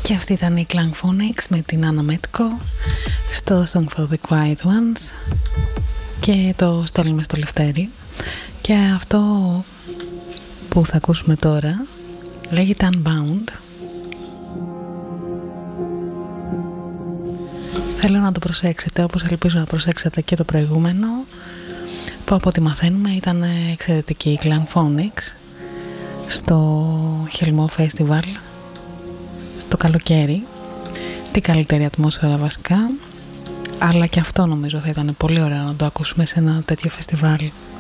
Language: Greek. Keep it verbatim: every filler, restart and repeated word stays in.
Και αυτή ήταν η Klangphonics με την Anna Metko στο Song for the Quiet Ones και το στέλνουμε στο Λευτέρη. Και αυτό που θα ακούσουμε τώρα λέγεται Unbound. Θέλω να το προσέξετε, όπως ελπίζω να προσέξετε και το προηγούμενο, που από ό,τι μαθαίνουμε ήταν εξαιρετική η Klangphonics στο Χελμό Festival το καλοκαίρι. Τι καλύτερη ατμόσφαιρα βασικά, αλλά και αυτό νομίζω θα ήταν πολύ ωραίο να το ακούσουμε σε ένα τέτοιο φεστιβάλ.